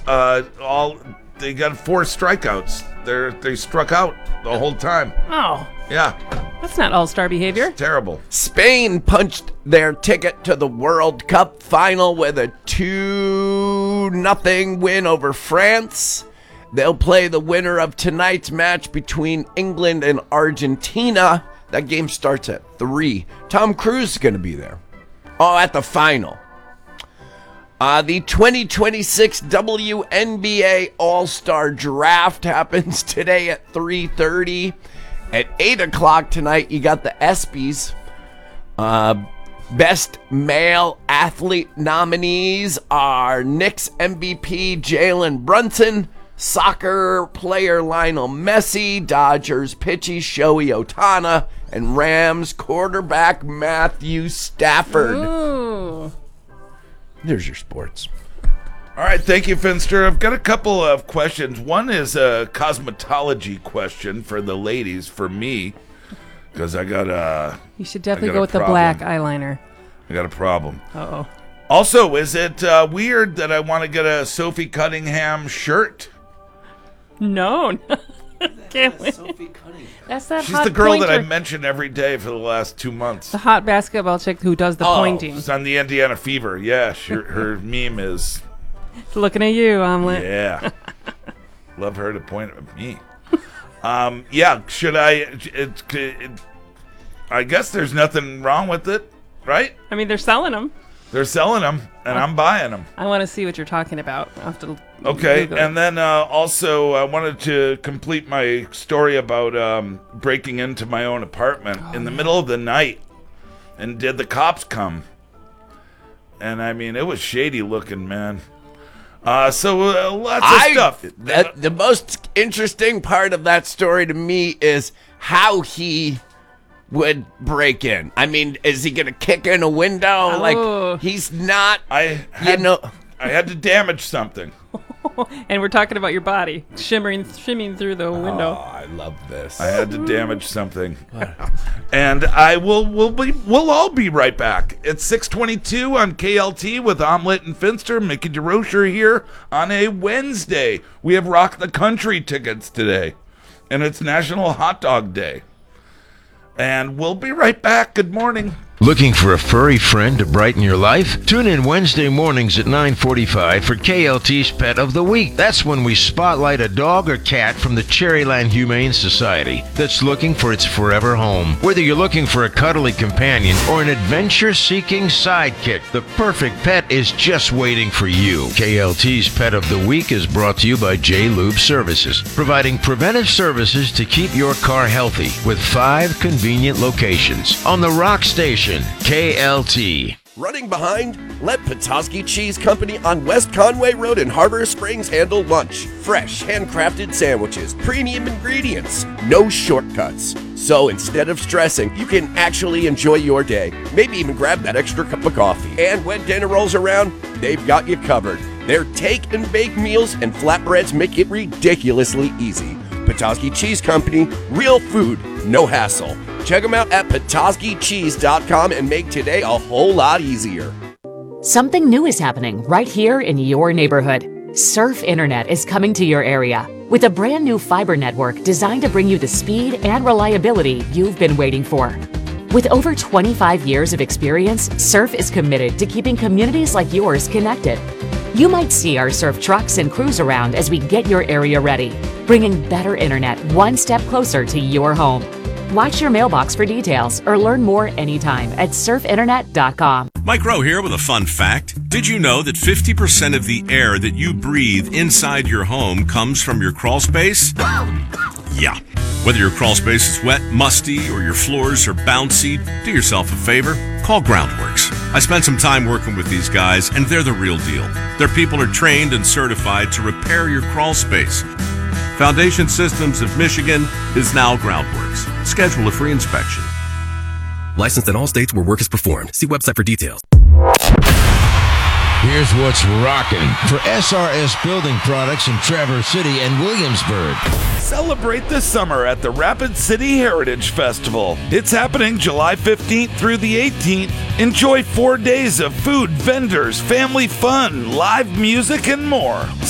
They got 4 strikeouts. They struck out the whole time. Oh, Yeah, that's not all-star behavior. terrible. Spain punched their ticket to the World Cup final with a 2-0 win over France. They'll play the winner of tonight's match between England and Argentina. That game starts at 3. Tom Cruise is going to be there. Oh, at the final. The 2026 WNBA All-Star Draft happens today at 3:30. At 8 o'clock tonight, you got the ESPYs. Best male athlete nominees are Knicks MVP Jalen Brunson, soccer player Lionel Messi, Dodgers pitcher Shohei Ohtani, and Rams quarterback Matthew Stafford. Ooh. There's your sports. All right, thank you, Finster. I've got a couple of questions. One is a cosmetology question for the ladies, for me, because I got You should definitely go with the black eyeliner. I got a problem. Uh-oh. Also, is it weird that I want to get a Sophie Cunningham shirt? No. Can't wait. That's that She's hot the girl that I pointer. mention every day for the last 2 months. The hot basketball chick who does the pointing. It's on the Indiana Fever. Yeah, her meme is... Looking at you, Omelet. Yeah. Love her to point at me. Yeah, should I... I guess there's nothing wrong with it, right? I mean, they're selling them. They're selling them, and I'm buying them. I want to see what you're talking about. I'll have to Okay, Google it. and then also I wanted to complete my story about breaking into my own apartment in the middle of the night. And did the cops come? And I mean, it was shady looking, man. Lots of stuff. The most interesting part of that story to me is how he would break in. I mean, is he going to kick in a window? Oh. Like, he's not, I had to damage something. And we're talking about your body shimming through the window. Oh, I love this. I had to damage something. And we'll all be right back. It's 6:22 on KLT with Omelet and Finster. Mickey DeRocher here on a Wednesday. We have Rock the Country tickets today. And it's National Hot Dog Day. And we'll be right back. Good morning. Looking for a furry friend to brighten your life? Tune in Wednesday mornings at 9:45 for KLT's Pet of the Week. That's when we spotlight a dog or cat from the Cherryland Humane Society that's looking for its forever home. Whether you're looking for a cuddly companion or an adventure-seeking sidekick, the perfect pet is just waiting for you. KLT's Pet of the Week is brought to you by J Lube Services, providing preventive services to keep your car healthy with 5 convenient locations on the Rock Station. KLT. Running behind? Let Petoskey Cheese Company on West Conway Road in Harbor Springs handle lunch. Fresh, handcrafted sandwiches, premium ingredients, no shortcuts. So instead of stressing, you can actually enjoy your day. Maybe even grab that extra cup of coffee. And when dinner rolls around, they've got you covered. Their take and bake meals and flatbreads make it ridiculously easy. Petoskey Cheese Company, real food, no hassle. Check them out at PetoskeyCheese.com and make today a whole lot easier. Something new is happening right here in your neighborhood. Surf Internet is coming to your area with a brand new fiber network designed to bring you the speed and reliability you've been waiting for. With over 25 years of experience, Surf is committed to keeping communities like yours connected. You might see our Surf trucks and crews around as we get your area ready, bringing better internet one step closer to your home. Watch your mailbox for details or learn more anytime at surfinternet.com. Mike Rowe here with a fun fact. Did you know that 50% of the air that you breathe inside your home comes from your crawl space? Yeah. Whether your crawl space is wet, musty, or your floors are bouncy, do yourself a favor. Call Groundworks. I spent some time working with these guys, and they're the real deal. Their people are trained and certified to repair your crawl space. Foundation Systems of Michigan is now Groundworks. Schedule a free inspection. Licensed in all states where work is performed. See website for details. Here's what's rocking for SRS Building Products in Traverse City and Williamsburg. Celebrate this summer at the Rapid City Heritage Festival. It's happening July 15th through the 18th. Enjoy 4 days of food, vendors, family fun, live music, and more.